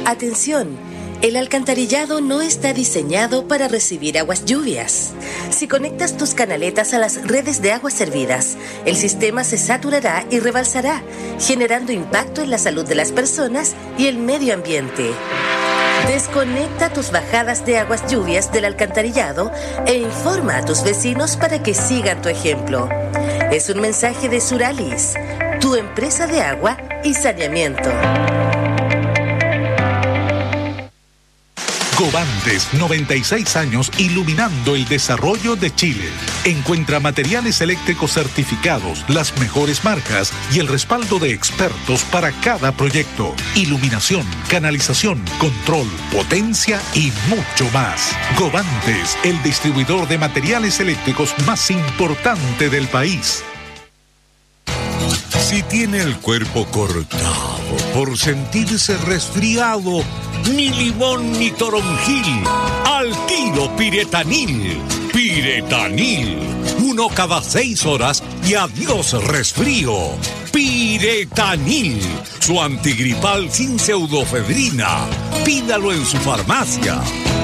Atención, el alcantarillado no está diseñado para recibir aguas lluvias. Si conectas tus canaletas a las redes de aguas servidas, el sistema se saturará y rebalsará, generando impacto en la salud de las personas y el medio ambiente. Desconecta tus bajadas de aguas lluvias del alcantarillado e informa a tus vecinos para que sigan tu ejemplo. Es un mensaje de Suralis, tu empresa de agua y saneamiento. Covantes, 96 años iluminando el desarrollo de Chile. Encuentra materiales eléctricos certificados, las mejores marcas y el respaldo de expertos para cada proyecto. Iluminación, canalización, control, potencia y mucho más. Covantes, el distribuidor de materiales eléctricos más importante del país. Si tiene el cuerpo cortado por sentirse resfriado, ni limón ni toronjil, al tiro Piretanil. Piretanil, 1 cada 6 horas y adiós resfrío. Piretanil, su antigripal sin pseudofedrina. Pídalo en su farmacia.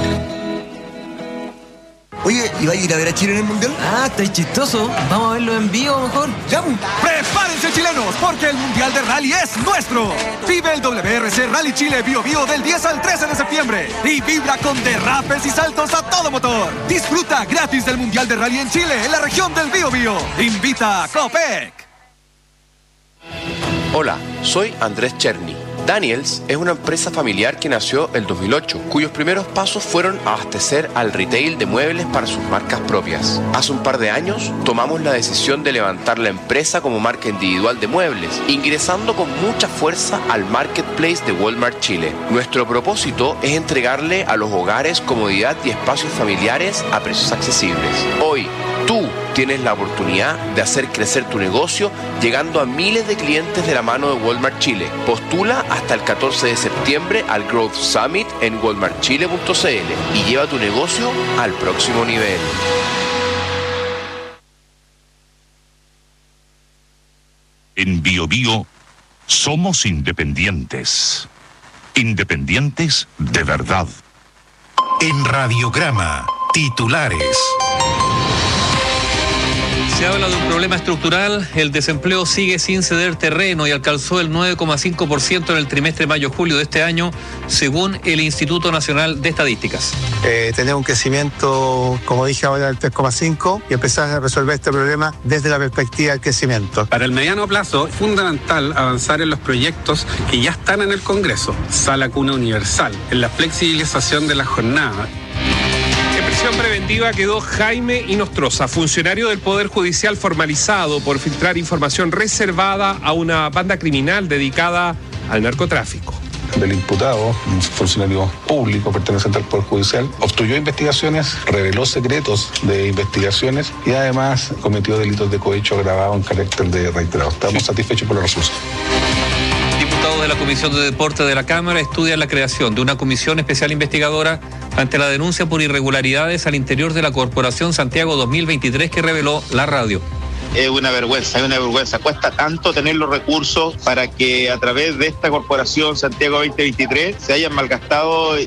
Oye, ¿y va a ir a ver a Chile en el Mundial? Ah, está chistoso. Vamos a verlo en vivo mejor. ¡Ya! ¡Prepárense, chilenos! Porque el Mundial de Rally es nuestro. Vive el WRC Rally Chile Bio Bio del 10 al 13 de septiembre. Y vibra con derrapes y saltos a todo motor. Disfruta gratis del Mundial de Rally en Chile, en la región del Bio Bio. Invita a Copec. Hola, soy Andrés Cherny. Daniels es una empresa familiar que nació el 2008, cuyos primeros pasos fueron abastecer al retail de muebles para sus marcas propias. Hace un par de años tomamos la decisión de levantar la empresa como marca individual de muebles, ingresando con mucha fuerza al marketplace de Walmart Chile. Nuestro propósito es entregarle a los hogares comodidad y espacios familiares a precios accesibles. Hoy, tú tienes la oportunidad de hacer crecer tu negocio llegando a miles de clientes de la mano de Walmart Chile. Postula hasta el 14 de septiembre al Growth Summit en walmartchile.cl y lleva tu negocio al próximo nivel. En Bio Bio somos independientes. Independientes de verdad. En Radiograma, titulares. Se habla de un problema estructural, el desempleo sigue sin ceder terreno y alcanzó el 9,5% en el trimestre mayo-julio de este año, según el Instituto Nacional de Estadísticas. Tener un crecimiento, como dije ahora, del 3,5% y empezar a resolver este problema desde la perspectiva del crecimiento. Para el mediano plazo, es fundamental avanzar en los proyectos que ya están en el Congreso. Sala Cuna Universal, en la flexibilización de la jornada. En prisión preventiva quedó Jaime Inostroza, funcionario del Poder Judicial formalizado por filtrar información reservada a una banda criminal dedicada al narcotráfico. El imputado, un funcionario público perteneciente al Poder Judicial, obstruyó investigaciones, reveló secretos de investigaciones y además cometió delitos de cohecho agravado en carácter de reiterado. Estamos satisfechos por los resultados. Diputados de la Comisión de Deporte de la Cámara estudian la creación de una comisión especial investigadora ante la denuncia por irregularidades al interior de la Corporación Santiago 2023 que reveló la radio. Es una vergüenza. Cuesta tanto tener los recursos para que a través de esta Corporación Santiago 2023 se hayan malgastado.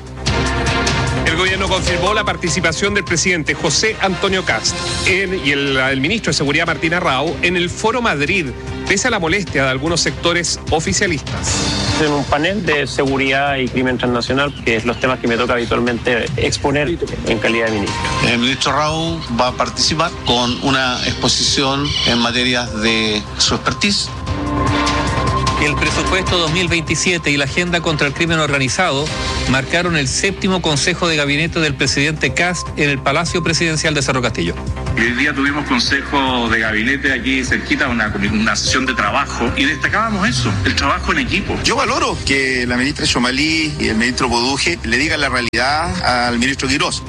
El gobierno confirmó la participación del presidente José Antonio Kast y el ministro de Seguridad Martín Arrau en el Foro Madrid, pese a la molestia de algunos sectores oficialistas. En un panel de seguridad y crimen transnacional, que es los temas que me toca habitualmente exponer en calidad de ministro. El ministro Arrau va a participar con una exposición en materias de su expertise. El presupuesto 2027 y la agenda contra el crimen organizado marcaron el 7º Consejo de Gabinete del presidente Kast en el Palacio Presidencial de Cerro Castillo. Y hoy día tuvimos consejo de gabinete aquí cerquita, una sesión de trabajo, y destacábamos eso, el trabajo en equipo. Yo valoro que la ministra Xomalí y el ministro Boduje le digan la realidad al ministro Quirós.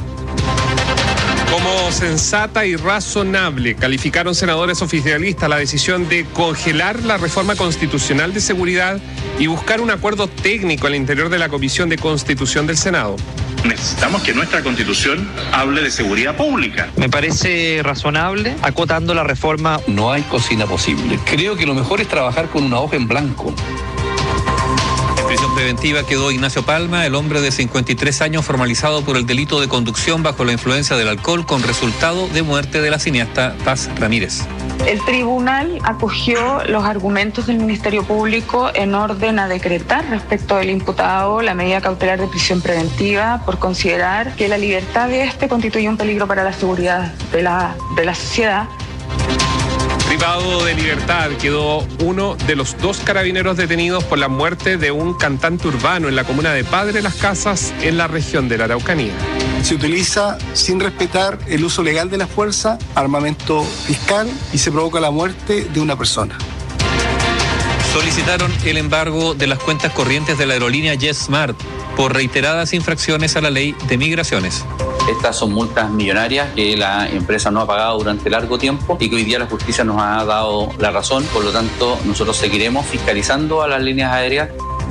Como sensata y razonable, calificaron senadores oficialistas la decisión de congelar la reforma constitucional de seguridad y buscar un acuerdo técnico al interior de la Comisión de Constitución del Senado. Necesitamos que nuestra Constitución hable de seguridad pública. Me parece razonable, acotando la reforma. No hay cocina posible. Creo que lo mejor es trabajar con una hoja en blanco. En prisión preventiva preventiva quedó Ignacio Palma, el hombre de 53 años formalizado por el delito de conducción bajo la influencia del alcohol con resultado de muerte de la cineasta Paz Ramírez. El tribunal acogió los argumentos del Ministerio Público en orden a decretar respecto del imputado la medida cautelar de prisión preventiva por considerar que la libertad de este constituye un peligro para la seguridad de la sociedad. Privado de libertad quedó uno de los 2 carabineros detenidos por la muerte de un cantante urbano en la comuna de Padre Las Casas, en la región de la Araucanía. Se utiliza sin respetar el uso legal de la fuerza, armamento fiscal, y se provoca la muerte de una persona. Solicitaron el embargo de las cuentas corrientes de la aerolínea JetSmart por reiteradas infracciones a la ley de migraciones. Estas son multas millonarias que la empresa no ha pagado durante largo tiempo y que hoy día la justicia nos ha dado la razón. Por lo tanto, nosotros seguiremos fiscalizando a las líneas aéreas.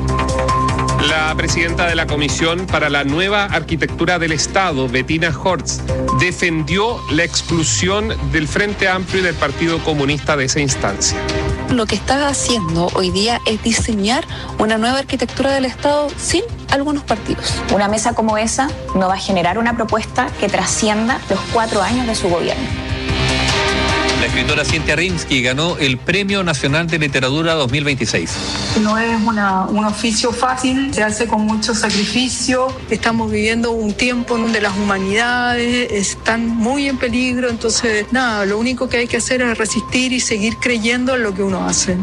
La presidenta de la Comisión para la Nueva Arquitectura del Estado, Bettina Hortz, defendió la exclusión del Frente Amplio y del Partido Comunista de esa instancia. Lo que está haciendo hoy día es diseñar una nueva arquitectura del Estado sin algunos partidos. Una mesa como esa no va a generar una propuesta que trascienda los 4 años de su gobierno. La escritora Cintia Rimsky ganó el Premio Nacional de Literatura 2026. No es un oficio fácil, se hace con mucho sacrificio. Estamos viviendo un tiempo en donde las humanidades están muy en peligro, entonces nada, lo único que hay que hacer es resistir y seguir creyendo en lo que uno hace.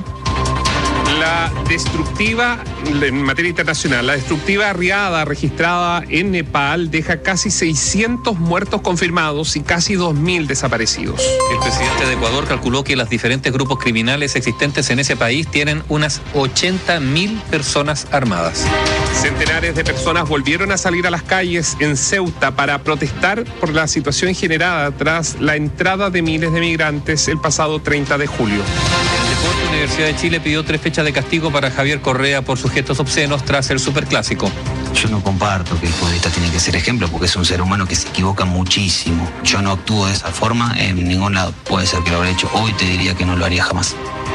La destructiva, en materia internacional, la destructiva riada registrada en Nepal deja casi 600 muertos confirmados y casi 2.000 desaparecidos. El presidente de Ecuador calculó que los diferentes grupos criminales existentes en ese país tienen unas 80.000 personas armadas. Centenares de personas volvieron a salir a las calles en Ceuta para protestar por la situación generada tras la entrada de miles de migrantes el pasado 30 de julio. La Universidad de Chile pidió 3 fechas de castigo para Javier Correa por sus gestos obscenos tras el superclásico. Yo no comparto que el futbolista tiene que ser ejemplo porque es un ser humano que se equivoca muchísimo. Yo no actúo de esa forma en ningún lado. Puede ser que lo habré hecho hoy, te diría que no lo haría jamás.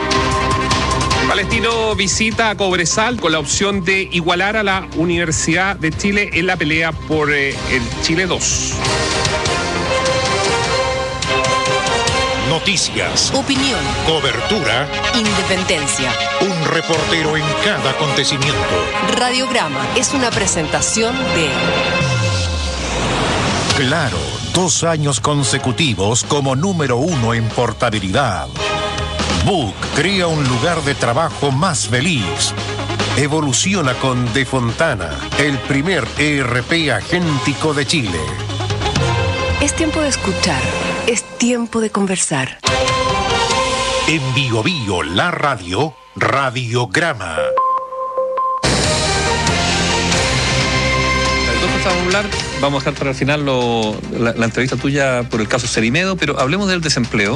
Palestino visita a Cobresal con la opción de igualar a la Universidad de Chile en la pelea por el Chile 2. Noticias, opinión, cobertura, independencia. Un reportero en cada acontecimiento. Radiograma es una presentación de Claro, 2 años consecutivos como número 1 en portabilidad. Book crea un lugar de trabajo más feliz. Evoluciona con De Fontana, el primer ERP agéntico de Chile. Es tiempo de escuchar, es tiempo de conversar. En Bio Bio, la radio, Radiograma. Vamos a dejar para el final la entrevista tuya por el caso Cerimedo, pero hablemos del desempleo.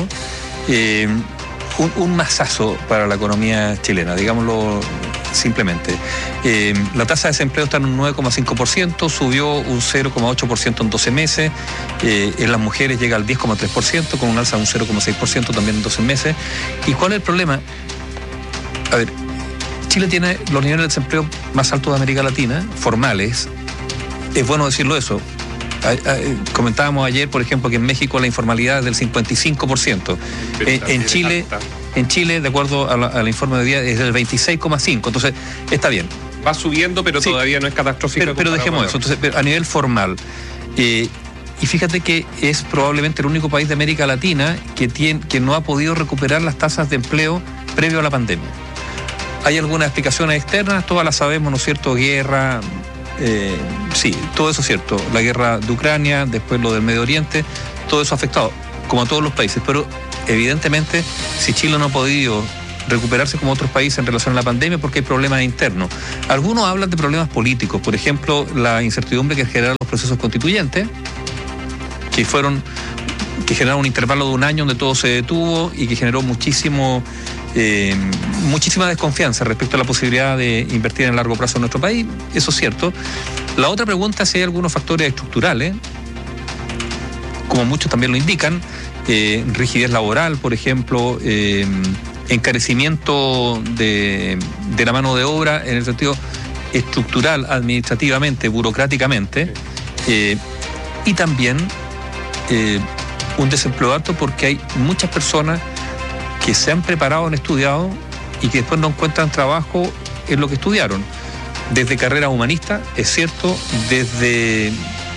Un mazazo para la economía chilena, digámoslo simplemente. La tasa de desempleo está en un 9,5%, subió un 0,8% en 12 meses, en las mujeres llega al 10,3%, con un alza de un 0,6% también en 12 meses. ¿Y cuál es el problema? A ver, Chile tiene los niveles de desempleo más altos de América Latina, formales. Es bueno decirlo eso. Comentábamos ayer, por ejemplo, que en México la informalidad es del 55%. En Chile, de acuerdo al informe de día, es del 26,5%. Entonces, está bien. Va subiendo, pero sí, todavía no es catastrófico. Pero dejemos eso. Entonces, a nivel formal. Y fíjate que es probablemente el único país de América Latina que no ha podido recuperar las tasas de empleo previo a la pandemia. Hay algunas explicaciones externas, todas las sabemos, ¿no es cierto? Guerra. Sí, todo eso es cierto. La guerra de Ucrania, después lo del Medio Oriente, todo eso ha afectado, como a todos los países. Pero evidentemente, si Chile no ha podido recuperarse como otros países en relación a la pandemia, porque hay problemas internos. Algunos hablan de problemas políticos, por ejemplo, la incertidumbre que generaron los procesos constituyentes, que generaron un intervalo de un año donde todo se detuvo y que generó muchísima desconfianza respecto a la posibilidad de invertir en largo plazo en nuestro país. Eso es cierto. La otra pregunta es si hay algunos factores estructurales, como muchos también lo indican, rigidez laboral, por ejemplo, encarecimiento de la mano de obra, en el sentido, estructural, administrativamente, burocráticamente, y también un desempleo alto porque hay muchas personas que se han preparado, han estudiado y que después no encuentran trabajo en lo que estudiaron. Desde carreras humanistas, es cierto, desde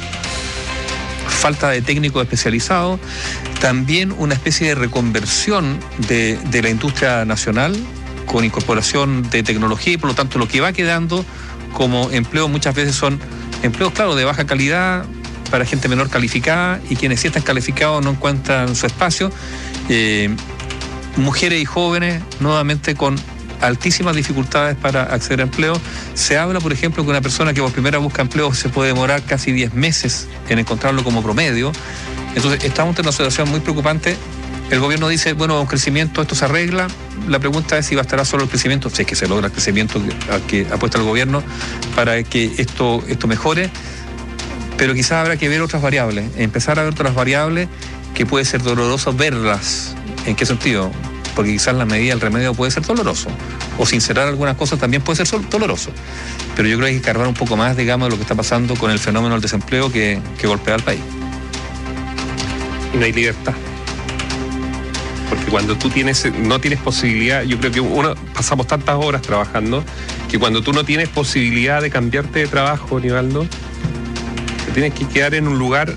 falta de técnicos especializados, también una especie de reconversión de la industria nacional con incorporación de tecnología y por lo tanto lo que va quedando como empleo muchas veces son empleos, claro, de baja calidad para gente menor calificada y quienes sí están calificados no encuentran su espacio. Mujeres y jóvenes nuevamente con altísimas dificultades para acceder a empleo. Se habla, por ejemplo, que una persona que por primera busca empleo se puede demorar casi 10 meses en encontrarlo como promedio. Entonces, estamos en una situación muy preocupante. El gobierno dice, bueno, un crecimiento, esto se arregla. La pregunta es si bastará solo el crecimiento, si es que se logra el crecimiento al que apuesta el gobierno para que esto mejore. Pero quizás habrá que ver otras variables, empezar a ver otras variables que puede ser doloroso verlas. ¿En qué sentido? Porque quizás la medida, el remedio puede ser doloroso, o sincerar algunas cosas también puede ser doloroso, pero yo creo que hay que escarbar un poco más, digamos, de lo que está pasando con el fenómeno del desempleo que golpea al país. Y no hay libertad, porque cuando tú no tienes posibilidad, yo creo que pasamos tantas horas trabajando, que cuando tú no tienes posibilidad de cambiarte de trabajo, Nivaldo, te tienes que quedar en un lugar.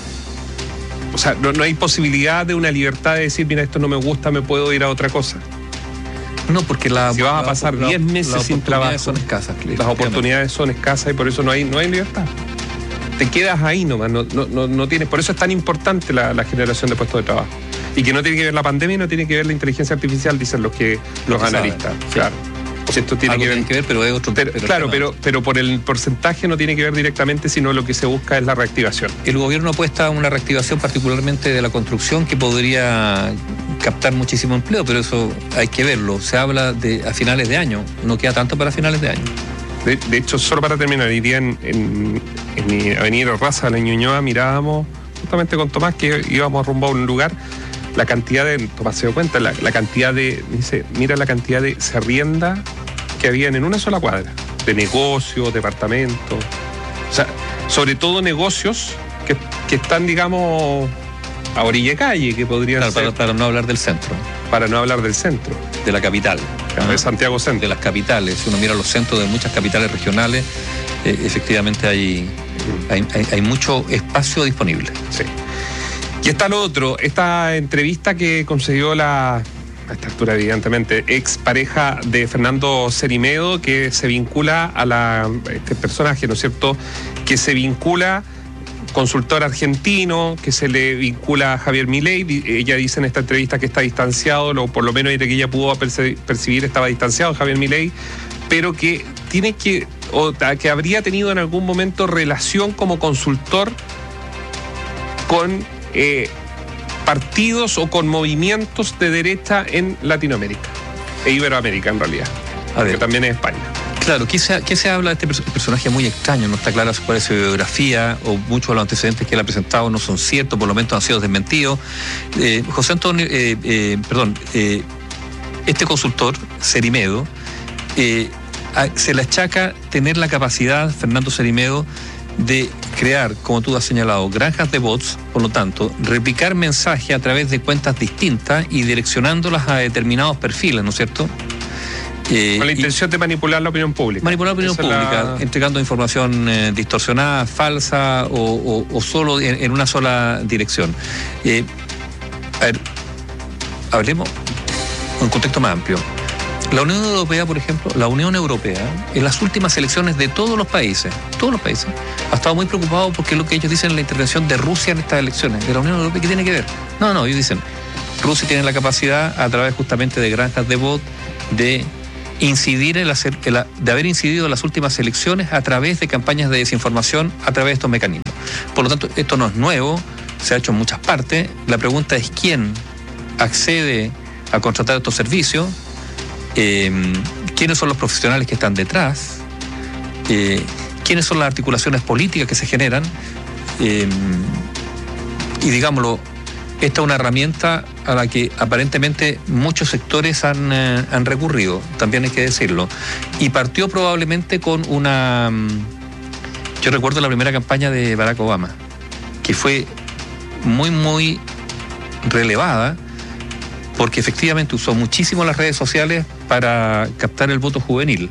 O sea, no hay posibilidad de una libertad de decir, mira, esto no me gusta, me puedo ir a otra cosa. No, porque si vas a pasar 10 meses sin trabajo, son escasas. Las oportunidades son escasas y por eso no hay libertad. Te quedas ahí nomás, no tienes. Por eso es tan importante la generación de puestos de trabajo. Y que no tiene que ver la pandemia y no tiene que ver la inteligencia artificial, dicen los analistas. Sí. Claro. Esto tiene que ver, pero es otro. Claro, pero por el porcentaje no tiene que ver directamente, sino lo que se busca es la reactivación. El gobierno apuesta a una reactivación particularmente de la construcción que podría captar muchísimo empleo, pero eso hay que verlo. Se habla de a finales de año, no queda tanto para finales de año. De hecho, solo para terminar, hoy día en mi avenida Raza, la Ñuñoa, mirábamos justamente con Tomás que íbamos rumbo a un lugar. La cantidad de, Tomás se dio cuenta, la cantidad de, dice, mira la cantidad de arrienda que habían en una sola cuadra, de negocios, departamentos, o sea, sobre todo negocios que están, digamos, a orilla de calle, que podrían ser. Para no hablar del centro. Para no hablar del centro. De la capital. De Santiago Centro. De las capitales. Si uno mira los centros de muchas capitales regionales, efectivamente hay mucho espacio disponible. Sí. Y está lo otro, esta entrevista que concedió a esta altura evidentemente, ex pareja de Fernando Cerimedo, que se vincula a este personaje, ¿no es cierto?, que se vincula, consultor argentino, que se le vincula a Javier Milei. Ella dice en esta entrevista que está distanciado, por lo menos desde que ella pudo percibir estaba distanciado Javier Milei, pero que que habría tenido en algún momento relación como consultor con partidos o con movimientos de derecha en Latinoamérica e Iberoamérica en realidad, que también es España. Claro, ¿qué se habla de este personaje muy extraño? No está clara cuál es su biografía, o muchos de los antecedentes que él ha presentado no son ciertos, por lo menos han sido desmentidos. José Antonio, este consultor, Cerimedo, se le achaca tener la capacidad, Fernando Cerimedo, de crear, como tú has señalado, granjas de bots, por lo tanto, replicar mensajes a través de cuentas distintas y direccionándolas a determinados perfiles, ¿no es cierto? Con la intención de manipular la opinión pública. Manipular la opinión pública, entregando información distorsionada, falsa o solo en una sola dirección. A ver, hablemos en un contexto más amplio. La Unión Europea, por ejemplo, en las últimas elecciones de todos los países, ha estado muy preocupado porque lo que ellos dicen es la intervención de Rusia en estas elecciones. ¿De la Unión Europea qué tiene que ver? No, ellos dicen, Rusia tiene la capacidad, a través justamente de granjas de bot, de incidir de haber incidido en las últimas elecciones a través de campañas de desinformación, a través de estos mecanismos. Por lo tanto, esto no es nuevo, se ha hecho en muchas partes. La pregunta es quién accede a contratar estos servicios, quiénes son los profesionales que están detrás, quiénes son las articulaciones políticas que se generan, y digámoslo, esta es una herramienta a la que aparentemente muchos sectores han recurrido, también hay que decirlo. Y partió probablemente con una... Yo recuerdo la primera campaña de Barack Obama, que fue muy, muy relevada, porque efectivamente usó muchísimo las redes sociales para captar el voto juvenil.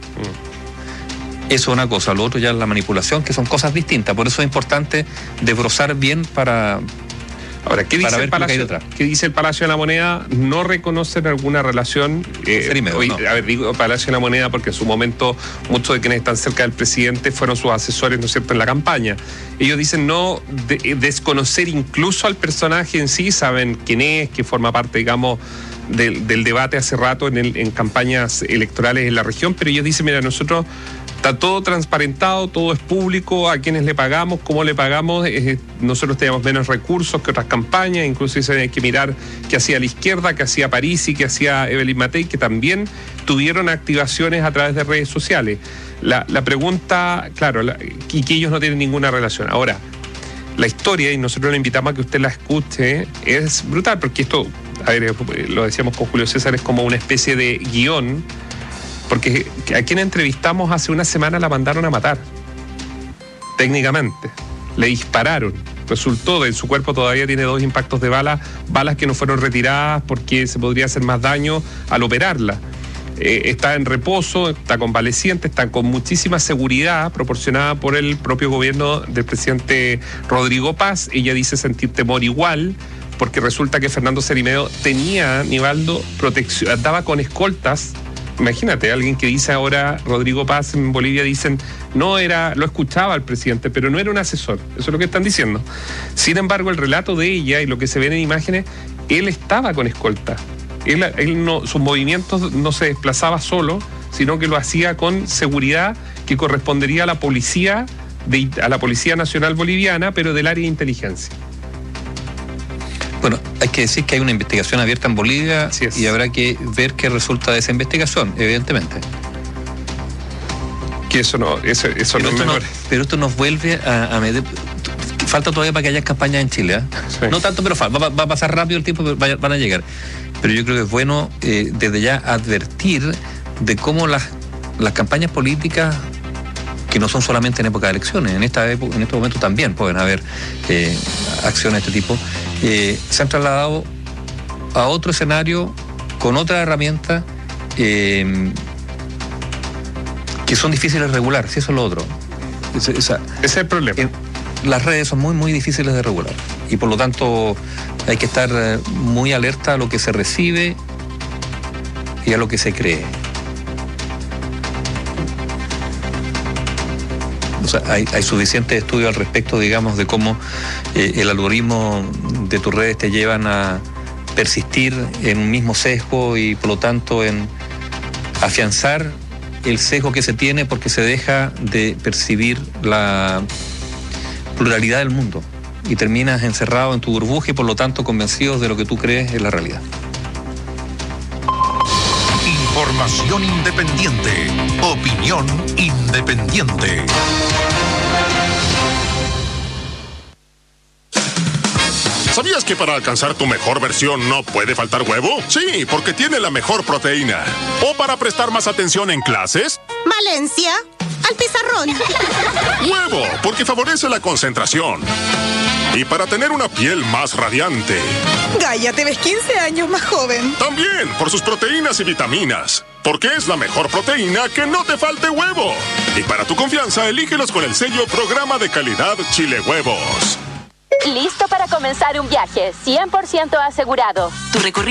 Eso es una cosa, lo otro ya es la manipulación, que son cosas distintas. Por eso es importante desbrozar bien para... Ahora, ¿qué dice el Palacio de la Moneda? No reconocen alguna relación. Digo Palacio de la Moneda porque en su momento muchos de quienes están cerca del presidente fueron sus asesores, ¿no es cierto?, en la campaña. Ellos dicen no desconocer incluso al personaje en sí, saben quién es, que forma parte, digamos, del debate hace rato en campañas electorales en la región, pero ellos dicen, mira, nosotros... Está todo transparentado, todo es público, a quienes le pagamos, cómo le pagamos. Nosotros teníamos menos recursos que otras campañas, incluso hay que mirar qué hacía la izquierda, qué hacía Parisi, qué hacía Evelyn Matei, que también tuvieron activaciones a través de redes sociales. La pregunta, claro, y que ellos no tienen ninguna relación. Ahora, la historia, y nosotros le invitamos a que usted la escuche, es brutal, porque esto, a ver, lo decíamos con Julio César, es como una especie de guión. Porque a quien entrevistamos hace una semana la mandaron a matar. Técnicamente. Le dispararon. Resultó, en su cuerpo todavía tiene 2 impactos de balas que no fueron retiradas porque se podría hacer más daño al operarla. Está en reposo, está convaleciente, está con muchísima seguridad proporcionada por el propio gobierno del presidente Rodrigo Paz. Ella dice sentir temor igual, porque resulta que Fernando Cerime tenía, Nivaldo, protección, andaba con escoltas. Imagínate, alguien que dice ahora, Rodrigo Paz en Bolivia, dicen, no era, lo escuchaba al presidente, pero no era un asesor. Eso es lo que están diciendo. Sin embargo, el relato de ella y lo que se ven en imágenes, él estaba con escolta. Él no, sus movimientos no se desplazaba solo, sino que lo hacía con seguridad que correspondería a la Policía Nacional Boliviana, pero del área de inteligencia. Bueno, hay que decir que hay una investigación abierta en Bolivia y habrá que ver qué resulta de esa investigación, evidentemente. Que eso no es menor. Pero esto nos vuelve a medir. Falta todavía para que haya campañas en Chile, ¿eh? Sí. No tanto, pero va a pasar rápido el tiempo, pero van a llegar. Pero yo creo que es bueno desde ya advertir de cómo las campañas políticas, que no son solamente en época de elecciones, en este momento también pueden haber acciones de este tipo, se han trasladado a otro escenario con otras herramientas que son difíciles de regular, si eso es lo otro. Ese es el problema. Las redes son muy, muy difíciles de regular y por lo tanto hay que estar muy alerta a lo que se recibe y a lo que se cree. O sea, hay suficientes estudios al respecto, digamos, de cómo el algoritmo de tus redes te llevan a persistir en un mismo sesgo y por lo tanto en afianzar el sesgo que se tiene porque se deja de percibir la pluralidad del mundo y terminas encerrado en tu burbuja y por lo tanto convencido de lo que tú crees es la realidad. Información independiente, opinión independiente. ¿Sabías que para alcanzar tu mejor versión no puede faltar huevo? Sí, porque tiene la mejor proteína. ¿O para prestar más atención en clases? Valencia, al pizarrón. Huevo, porque favorece la concentración. Y para tener una piel más radiante. Gaia, te ves 15 años más joven. También, por sus proteínas y vitaminas. Porque es la mejor proteína que no te falte huevo. Y para tu confianza, elígelos con el sello Programa de Calidad Chile Huevos. Listo para comenzar un viaje 100% asegurado. Tu recorrido